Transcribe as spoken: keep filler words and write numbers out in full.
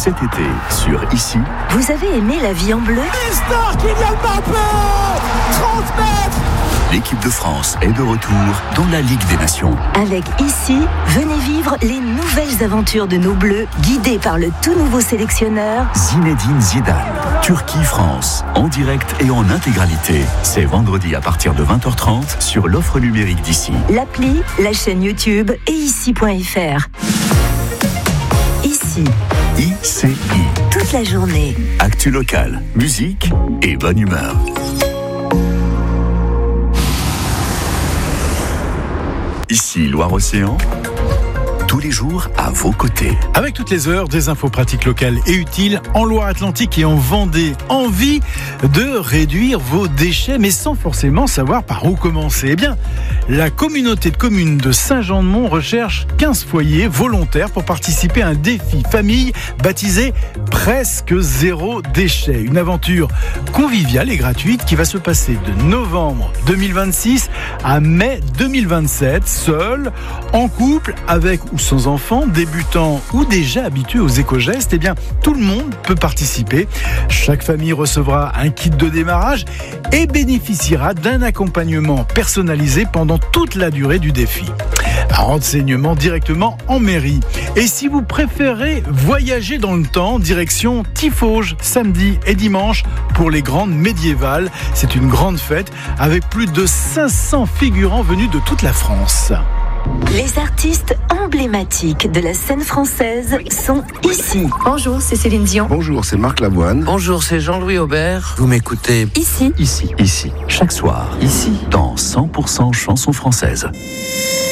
Cet été, sur Ici. Vous avez aimé la vie en bleu ? Mister Kylian Mbappé, trente mètres. L'équipe de France est de retour dans la Ligue des Nations. Avec Ici, venez vivre les nouvelles aventures de nos Bleus, guidés par le tout nouveau sélectionneur Zinedine Zidane. Turquie-France, en direct et en intégralité. C'est vendredi à partir de vingt heures trente sur l'offre numérique d'Ici. L'appli, la chaîne YouTube et ici point f r. Ici. I C I. Toute la journée. Actu locale, musique et bonne humeur. Ici Loire-Océan, tous les jours à vos côtés. Avec toutes les heures, des infos pratiques locales et utiles en Loire-Atlantique et en Vendée. Envie de réduire vos déchets, mais sans forcément savoir par où commencer. Eh bien, la communauté de communes de Saint-Jean-de-Mont recherche quinze foyers volontaires pour participer à un défi famille baptisé Presque Zéro Déchet. Une aventure conviviale et gratuite qui va se passer de novembre deux mille vingt-six à mai deux mille vingt-sept, seul, en couple, avec ou sans enfants, débutants ou déjà habitués aux éco-gestes. Eh bien, tout le monde peut participer. Chaque famille recevra un kit de démarrage et bénéficiera d'un accompagnement personnalisé pendant toute la durée du défi. Un renseignement directement en mairie. Et si vous préférez voyager dans le temps, direction Tifauge, samedi et dimanche pour les grandes médiévales. C'est une grande fête avec plus de cinq cents figurants venus de toute la France. Les artistes emblématiques de la scène française sont ici. Bonjour, c'est Céline Dion. Bonjour, c'est Marc Lavoine. Bonjour, c'est Jean-Louis Aubert. Vous m'écoutez Ici. Ici, ici, chaque soir, Ici. dans cent pour cent chansons françaises.